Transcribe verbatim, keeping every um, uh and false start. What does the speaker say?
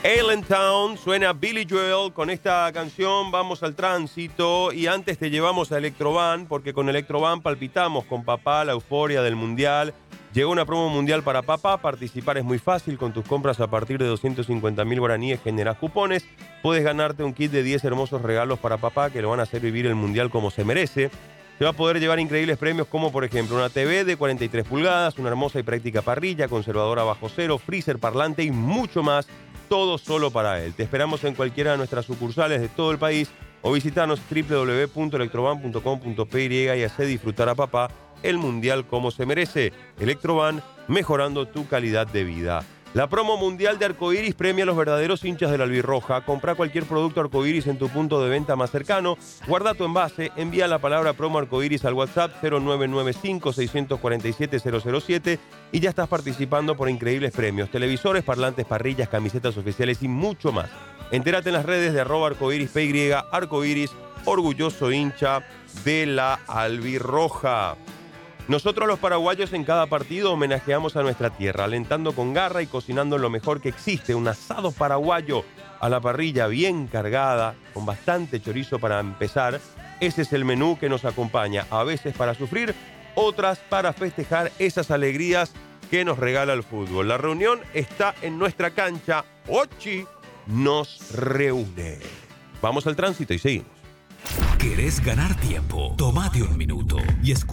Allentown, suena Billy Joel. Con esta canción vamos al tránsito y antes te llevamos a Electroban, porque con Electroban palpitamos con papá la euforia del Mundial. Llegó una promo mundial para papá. Participar es muy fácil. Con tus compras a partir de doscientos cincuenta mil guaraníes generas cupones. Puedes ganarte un kit de diez hermosos regalos para papá que lo van a hacer vivir el Mundial como se merece. Te va a poder llevar increíbles premios como, por ejemplo, una T V de cuarenta y tres pulgadas, una hermosa y práctica parrilla, conservadora bajo cero, freezer, parlante y mucho más. Todo solo para él. Te esperamos en cualquiera de nuestras sucursales de todo el país o visitanos doble u doble u doble u punto electroban punto com punto pe y y hacer disfrutar a papá el Mundial como se merece. Electroban, mejorando tu calidad de vida. La promo mundial de Arcoiris premia a los verdaderos hinchas de la albirroja. Compra cualquier producto Arcoiris en tu punto de venta más cercano. Guarda tu envase, envía la palabra promo Arcoiris al WhatsApp cero nueve nueve cinco, seis cuatro siete, cero cero siete y ya estás participando por increíbles premios. Televisores, parlantes, parrillas, camisetas oficiales y mucho más. Entérate en las redes de arroba arcoirispy, Arcoiris, orgulloso hincha de la albirroja. Nosotros los paraguayos en cada partido homenajeamos a nuestra tierra, alentando con garra y cocinando lo mejor que existe, un asado paraguayo a la parrilla bien cargada, con bastante chorizo para empezar. Ese es el menú que nos acompaña, a veces para sufrir, otras para festejar esas alegrías que nos regala el fútbol. La reunión está en nuestra cancha, Ochi nos reúne. Vamos al tránsito y seguimos. ¿Querés ganar tiempo? Tómate un minuto y escucha.